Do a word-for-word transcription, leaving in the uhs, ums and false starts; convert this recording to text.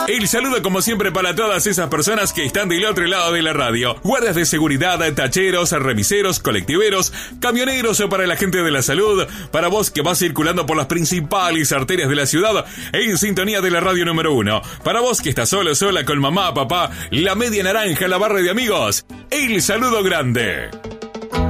El saludo como siempre para todas esas personas que están del otro lado de la radio. Guardias de seguridad, tacheros, remiseros, colectiveros, camioneros o para la gente de la salud. Para vos que vas circulando por las principales arterias de la ciudad en sintonía de la radio número uno. Para vos que estás solo, sola con mamá, papá, la media naranja, la barra de amigos. El saludo grande.